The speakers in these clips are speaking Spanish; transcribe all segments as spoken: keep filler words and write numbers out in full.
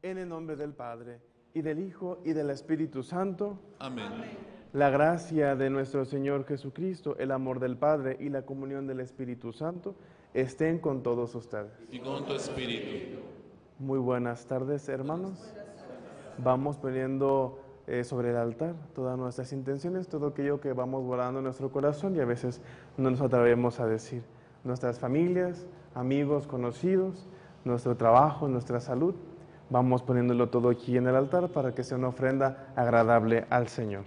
En el nombre del Padre, y del Hijo, y del Espíritu Santo. Amén. La gracia de nuestro Señor Jesucristo, el amor del Padre y la comunión del Espíritu Santo estén con todos ustedes. Y con tu espíritu. Muy buenas tardes, hermanos. Vamos poniendo eh, sobre el altar todas nuestras intenciones, todo aquello que vamos guardando en nuestro corazón y a veces no nos atrevemos a decir. Nuestras familias, amigos, conocidos, nuestro trabajo, nuestra salud. Vamos poniéndolo todo aquí en el altar para que sea una ofrenda agradable al Señor.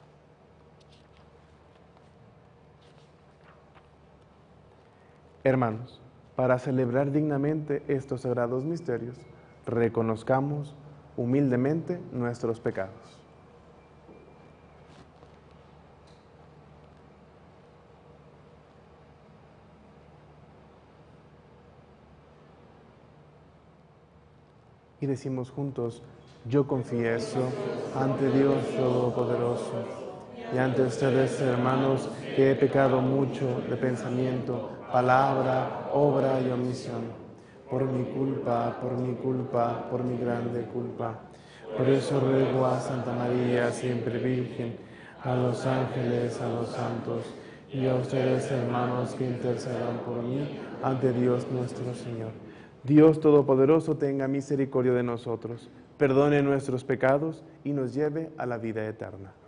Hermanos, para celebrar dignamente estos sagrados misterios, reconozcamos humildemente nuestros pecados. Y decimos juntos, yo confieso ante Dios Todopoderoso y ante ustedes, hermanos, que he pecado mucho de pensamiento, palabra, obra y omisión, por mi culpa, por mi culpa, por mi grande culpa. Por eso ruego a Santa María, siempre Virgen, a los ángeles, a los santos, y a ustedes, hermanos, que intercedan por mí ante Dios nuestro Señor. Dios Todopoderoso tenga misericordia de nosotros, perdone nuestros pecados y nos lleve a la vida eterna.